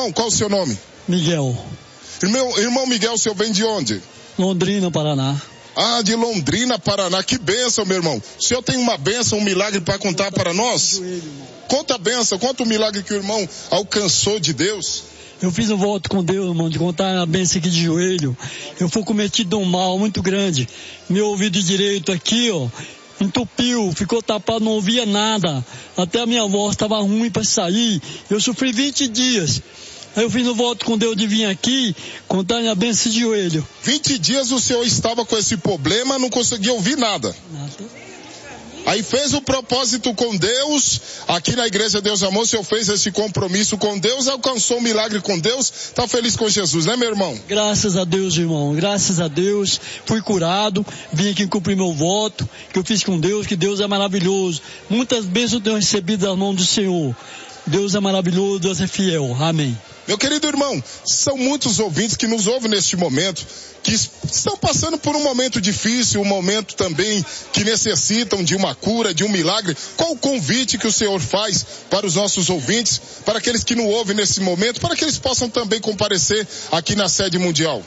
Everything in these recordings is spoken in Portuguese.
irmão, qual o seu nome? Miguel. Irmão Miguel, o senhor vem de onde? Londrina, Paraná. Ah, de Londrina, Paraná. Que bênção, meu irmão. O senhor tem uma bênção, um milagre para contar para nós? Conta a bênção, conta o milagre que o irmão alcançou de Deus. Eu fiz um voto com Deus, irmão, de contar a bênção aqui de joelho. Eu fui cometido de um mal muito grande. Meu ouvido direito aqui, ó, entupiu, ficou tapado, não ouvia nada. Até a minha voz estava ruim para sair. Eu sofri 20 dias. Aí eu fiz um voto com Deus de vir aqui contar a bênção de joelho. 20 dias o senhor estava com esse problema, não conseguia ouvir nada. Aí fez o propósito com Deus, aqui na Igreja Deus Amor, o senhor fez esse compromisso com Deus, alcançou um milagre com Deus, tá feliz com Jesus, né, meu irmão? Graças a Deus, irmão, graças a Deus, fui curado, vim aqui cumprir meu voto, que eu fiz com Deus, que Deus é maravilhoso. Muitas bênçãos eu tenho recebido das mãos do Senhor. Deus é maravilhoso, Deus é fiel. Amém. Meu querido irmão, são muitos ouvintes que nos ouvem neste momento, que estão passando por um momento difícil, um momento também que necessitam de uma cura, de um milagre. Qual o convite que o Senhor faz para os nossos ouvintes, para aqueles que não ouvem nesse momento, para que eles possam também comparecer aqui na sede mundial?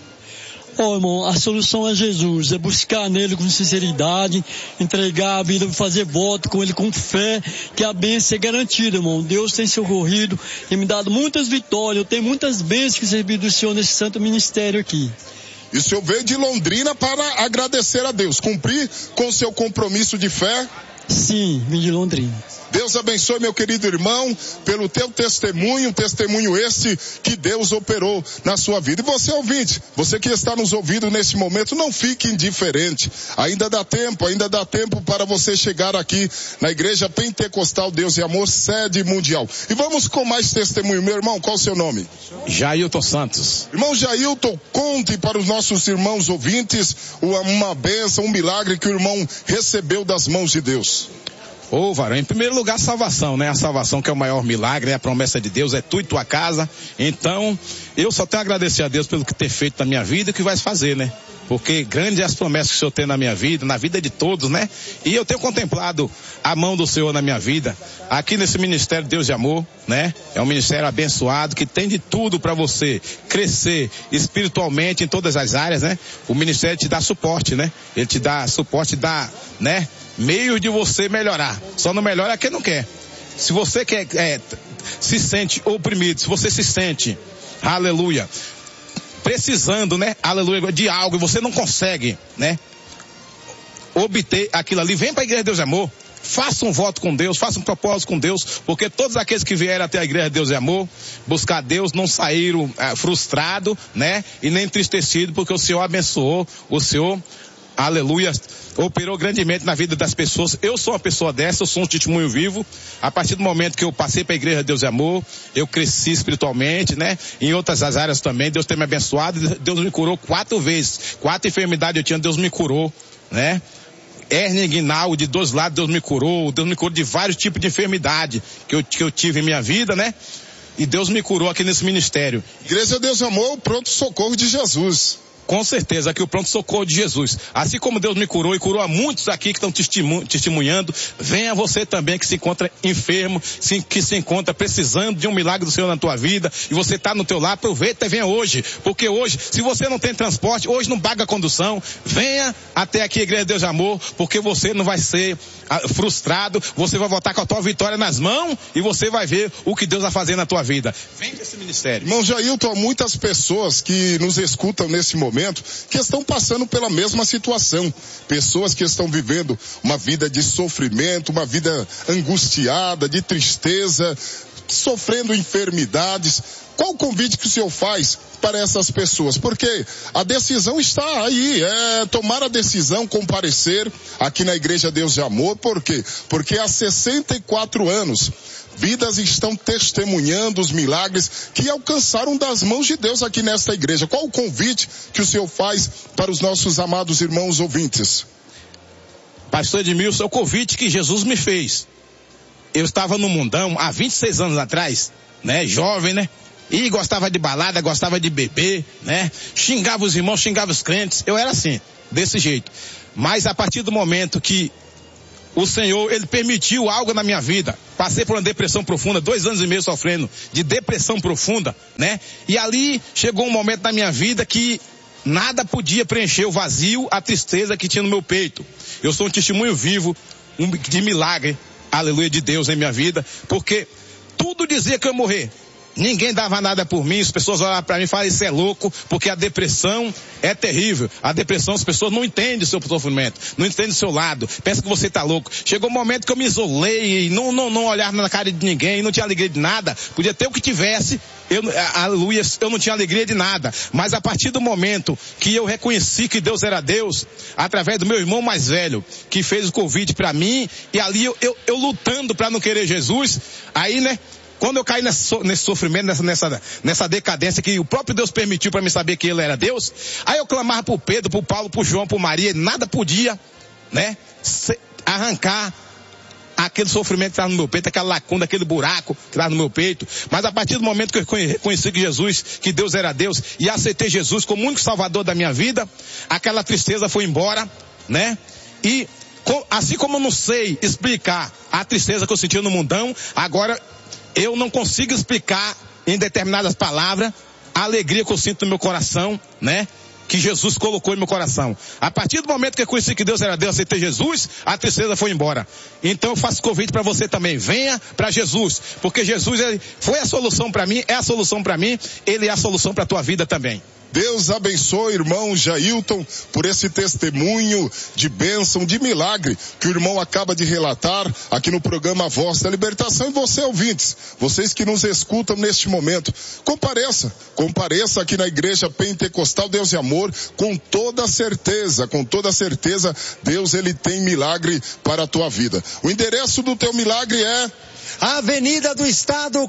Irmão, a solução é Jesus, é buscar nele com sinceridade, entregar a vida, fazer voto com ele com fé, que a bênção é garantida, irmão. Deus tem socorrido e me dado muitas vitórias, eu tenho muitas bênçãos que recebi do Senhor nesse santo ministério aqui. E o senhor veio de Londrina para agradecer a Deus, cumprir com o seu compromisso de fé? Sim, vim de Londrina. Deus abençoe, meu querido irmão, pelo teu testemunho, testemunho esse que Deus operou na sua vida. E você, ouvinte, você que está nos ouvindo nesse momento, não fique indiferente. Ainda dá tempo para você chegar aqui na Igreja Pentecostal Deus e Amor, sede mundial. E vamos com mais testemunho. Meu irmão, qual o seu nome? Jailton Santos. Irmão Jailton, conte para os nossos irmãos ouvintes uma bênção, um milagre que o irmão recebeu das mãos de Deus. Varão, em primeiro lugar, salvação, né? A salvação que é o maior milagre, né? A promessa de Deus é tu e tua casa. Então, eu só tenho a agradecer a Deus pelo que tem feito na minha vida e o que vai fazer, né? Porque grandes as promessas que o Senhor tem na minha vida, na vida de todos, né? E eu tenho contemplado a mão do Senhor na minha vida, aqui nesse Ministério Deus de Amor, né? É um ministério abençoado que tem de tudo para você crescer espiritualmente em todas as áreas, né? O ministério te dá suporte, né? Ele te dá suporte, dá, né? Meios de você melhorar. Só não melhora quem não quer. Se você se sente oprimido, se você se sente, aleluia, precisando, né, aleluia, de algo e você não consegue, né, obter aquilo ali, vem para a Igreja de Deus de Amor. Faça um voto com Deus, faça um propósito com Deus, porque todos aqueles que vieram até a Igreja de Deus e Amor, buscar Deus, não saíram frustrados, né, e nem entristecidos, porque o Senhor abençoou, o Senhor, aleluia, operou grandemente na vida das pessoas. Eu sou uma pessoa dessa, eu sou um testemunho vivo. A partir do momento que eu passei para a Igreja de Deus e Amor, eu cresci espiritualmente, né? Em outras áreas também, Deus tem me abençoado. Deus me curou 4 vezes. 4 enfermidades eu tinha, Deus me curou, né? Hérnia inguinal de 2 lados, Deus me curou. Deus me curou de vários tipos de enfermidade que eu tive em minha vida, né? E Deus me curou aqui nesse ministério. Igreja de Deus de Amor, o pronto socorro de Jesus. Com certeza, aqui o pronto-socorro de Jesus. Assim como Deus me curou e curou a muitos aqui que estão testemunhando, venha você também que se encontra enfermo, que se encontra precisando de um milagre do Senhor na tua vida, e você está no teu lar, aproveita e venha hoje, porque hoje, se você não tem transporte, hoje não paga condução, venha até aqui a Igreja de Deus de Amor, porque você não vai ser frustrado, você vai voltar com a tua vitória nas mãos, e você vai ver o que Deus vai fazer na tua vida. Vem com esse ministério. Irmão Jailton, há muitas pessoas que nos escutam nesse momento, que estão passando pela mesma situação. Pessoas que estão vivendo uma vida de sofrimento, uma vida angustiada, de tristeza, sofrendo enfermidades. Qual o convite que o senhor faz para essas pessoas? Porque a decisão está aí, tomar a decisão, comparecer aqui na Igreja Deus de Amor. Por quê? Porque há 64 anos, vidas estão testemunhando os milagres que alcançaram das mãos de Deus aqui nesta igreja. Qual o convite que o senhor faz para os nossos amados irmãos ouvintes? Pastor Edmilson, é o convite que Jesus me fez. Eu estava no mundão há 26 anos atrás, né, jovem, né, e gostava de balada, gostava de beber, né, xingava os irmãos, xingava os crentes. Eu era assim, desse jeito. Mas a partir do momento que o Senhor, Ele permitiu algo na minha vida. Passei por uma depressão profunda, 2 anos e meio sofrendo de depressão profunda, né? E ali chegou um momento na minha vida que nada podia preencher o vazio, a tristeza que tinha no meu peito. Eu sou um testemunho vivo de milagre, aleluia, de Deus em minha vida, porque tudo dizia que eu ia morrer. Ninguém dava nada por mim, as pessoas olhavam para mim e falavam, isso é louco, porque a depressão é terrível. A depressão, as pessoas não entendem o seu sofrimento, não entendem o seu lado, pensam que você está louco. Chegou um momento que eu me isolei, e não olhava na cara de ninguém, não tinha alegria de nada, podia ter o que tivesse, aleluia, eu não tinha alegria de nada. Mas a partir do momento que eu reconheci que Deus era Deus, através do meu irmão mais velho, que fez o convite para mim, e ali eu lutando para não querer Jesus, aí, né, quando eu caí nesse sofrimento, nessa decadência que o próprio Deus permitiu para mim saber que Ele era Deus, aí eu clamava pro Pedro, pro Paulo, pro João, pro Maria, e nada podia, né, arrancar aquele sofrimento que estava no meu peito, aquela lacuna, aquele buraco que estava no meu peito. Mas a partir do momento que eu reconheci que Jesus, que Deus era Deus, e aceitei Jesus como único salvador da minha vida, aquela tristeza foi embora, né, e assim como eu não sei explicar a tristeza que eu sentia no mundão, agora eu não consigo explicar em determinadas palavras a alegria que eu sinto no meu coração, né? Que Jesus colocou em meu coração. A partir do momento que eu conheci que Deus era Deus, aceitei Jesus, a tristeza foi embora. Então eu faço convite para você também, venha para Jesus, porque Jesus ele foi a solução para mim, é a solução para mim, Ele é a solução para a tua vida também. Deus abençoe, irmão Jailton, por esse testemunho de bênção, de milagre, que o irmão acaba de relatar aqui no programa Voz da Libertação. E você, ouvintes, vocês que nos escutam neste momento, compareça aqui na Igreja Pentecostal Deus e Amor, com toda certeza, Deus ele tem milagre para a tua vida. O endereço do teu milagre é Avenida do Estado,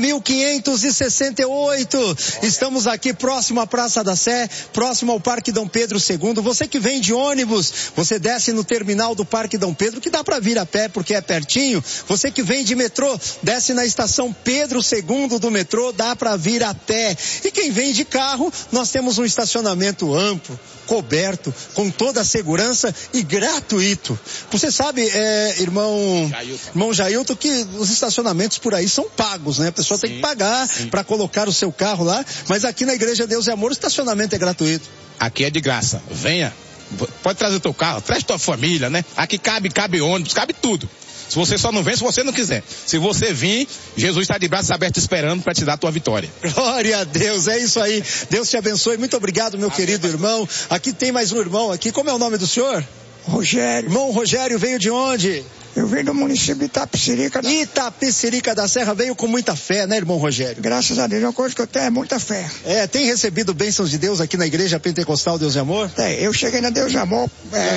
4.568. Estamos aqui próximo à Praça da Sé, próximo ao Parque Dom Pedro II. Você que vem de ônibus, você desce no terminal do Parque Dom Pedro, que dá para vir a pé porque é pertinho. Você que vem de metrô, desce na estação Pedro II do metrô, dá para vir a pé. E quem vem de carro, nós temos um estacionamento amplo, coberto, com toda a segurança e gratuito. Você sabe, irmão Jailton, que os estacionamentos por aí são pagos, né? A pessoa tem que pagar para colocar o seu carro lá, mas aqui na Igreja Deus e Amor o estacionamento é gratuito. Aqui é de graça, venha, pode trazer o teu carro, traz tua família, né? Aqui cabe ônibus, cabe tudo. Se você só não vem, se você não quiser. Se você vir, Jesus está de braços abertos esperando para te dar a tua vitória. Glória a Deus, é isso aí. Deus te abençoe. Muito obrigado, meu querido irmão. Aqui tem mais um irmão aqui. Como é o nome do senhor? Rogério. Irmão Rogério, veio de onde? Eu venho do município de Itapecerica. Itapecerica da Serra, veio com muita fé, né, irmão Rogério? Graças a Deus, uma coisa que eu tenho é muita fé. Tem recebido bênçãos de Deus aqui na Igreja Pentecostal Deus e Amor? Eu cheguei na Deus e Amor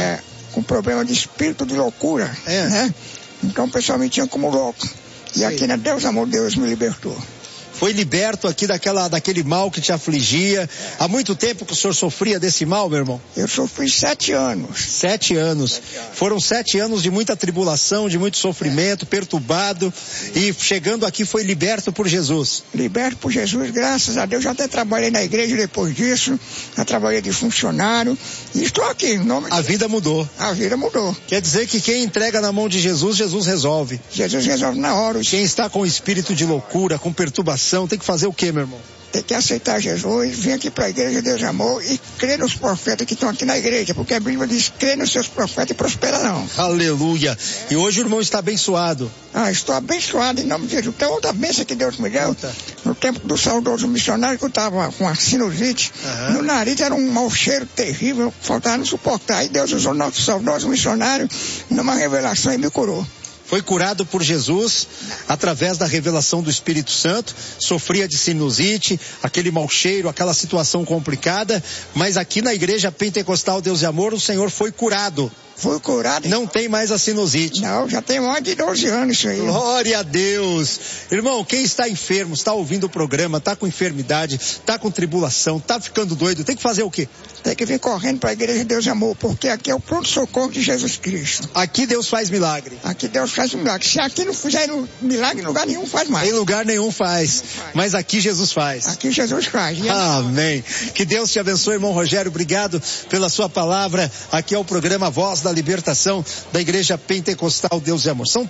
com problema de espírito de loucura, né? Então o pessoal me tinha como louco. E aqui na Deus e Amor, Deus me libertou. Foi liberto aqui daquele mal que te afligia. Há muito tempo que o senhor sofria desse mal, meu irmão? Eu sofri 7 anos. 7 anos. Foram 7 anos de muita tribulação, de muito sofrimento, perturbado. E chegando aqui foi liberto por Jesus. Liberto por Jesus, graças a Deus. Já até trabalhei na igreja depois disso. Já trabalhei de funcionário. E estou aqui, em nome de A vida mudou. A vida mudou. Quer dizer que quem entrega na mão de Jesus, Jesus resolve. Jesus resolve na hora. Quem está com espírito de loucura, com perturbação, tem que fazer o quê, meu irmão? Tem que aceitar Jesus, vir aqui para a Igreja Deus e Amor e crer nos profetas que estão aqui na igreja, porque a Bíblia diz, crer nos seus profetas e prosperarão. Aleluia. E hoje o irmão está abençoado. Estou abençoado em nome de Jesus. Tem outra bênção que Deus me deu. No tempo do saudoso missionário, que eu estava com a sinusite, no nariz era um mau cheiro terrível, faltava não suportar. Aí Deus usou o nosso saudoso missionário numa revelação e me curou. Foi curado por Jesus através da revelação do Espírito Santo, sofria de sinusite, aquele mau cheiro, aquela situação complicada, mas aqui na Igreja Pentecostal Deus e Amor o Senhor foi curado. Foi curado. Não tem mais a sinusite. Não, já tem mais de 12 anos isso aí. Glória a Deus. Irmão, quem está enfermo, está ouvindo o programa, está com enfermidade, está com tribulação, está ficando doido, tem que fazer o quê? Tem que vir correndo para a Igreja de Deus e Amor, porque aqui é o pronto-socorro de Jesus Cristo. Aqui Deus faz milagre. Aqui Deus faz milagre. Se aqui não fizer milagre, em lugar nenhum faz mais. Em lugar nenhum faz. Mas aqui Jesus faz. Aqui Jesus faz. Amém. Que Deus te abençoe, irmão Rogério. Obrigado pela sua palavra. Aqui é o programa Voz da da libertação da Igreja Pentecostal Deus é Amor. São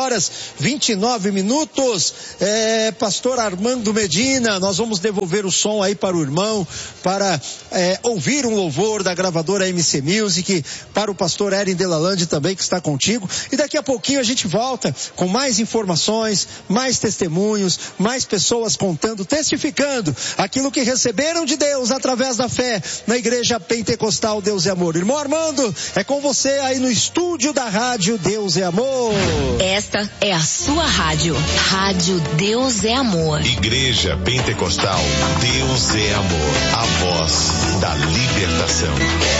13h29. Pastor Armando Medina, nós vamos devolver o som aí para o irmão, para ouvir um louvor da gravadora MC Music, para o pastor Erin Delalande também, que está contigo. E daqui a pouquinho a gente volta com mais informações, mais testemunhos, mais pessoas contando, testificando aquilo que receberam de Deus através da fé na Igreja Pentecostal Deus é Amor. Irmão Armando, é com você aí no estúdio da Rádio Deus é Amor. Esta é a sua rádio. Rádio Deus é Amor. Igreja Pentecostal Deus é Amor. A voz da libertação.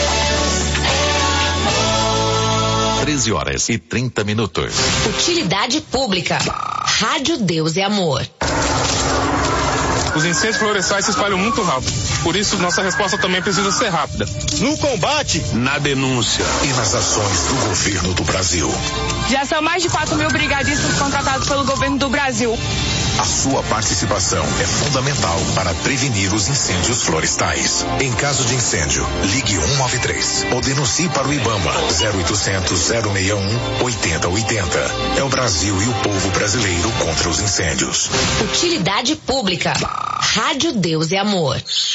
13h30. Utilidade pública. Rádio Deus é Amor. Os incêndios florestais se espalham muito rápido. Por isso, nossa resposta também precisa ser rápida. No combate, na denúncia e nas ações do governo do Brasil. Já são mais de 4.000 brigadistas contratados pelo governo do Brasil. A sua participação é fundamental para prevenir os incêndios florestais. Em caso de incêndio, ligue 193 ou denuncie para o IBAMA 0800 061 8080. É o Brasil e o povo brasileiro contra os incêndios. Utilidade pública. Rádio Deus é Amor.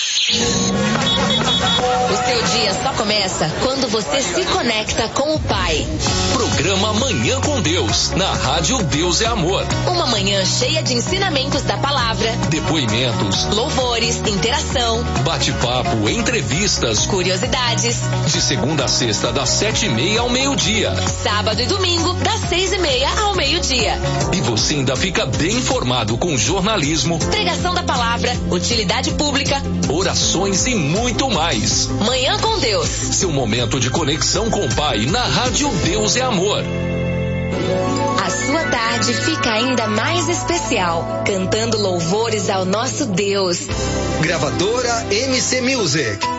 O seu dia só começa quando você se conecta com o Pai. Programa Manhã com Deus, na Rádio Deus é Amor. Uma manhã cheia de ensinamentos da palavra, depoimentos, louvores, interação, bate-papo, entrevistas, curiosidades. De segunda a sexta, das 7h30 ao meio-dia. Sábado e domingo, das 6h30 ao meio-dia. E você ainda fica bem informado com jornalismo, pregação da palavra, utilidade pública, orações e muito mais. Manhã com Deus. Seu momento de conexão com o Pai na Rádio Deus é Amor. A sua tarde fica ainda mais especial, cantando louvores ao nosso Deus. Gravadora MC Music.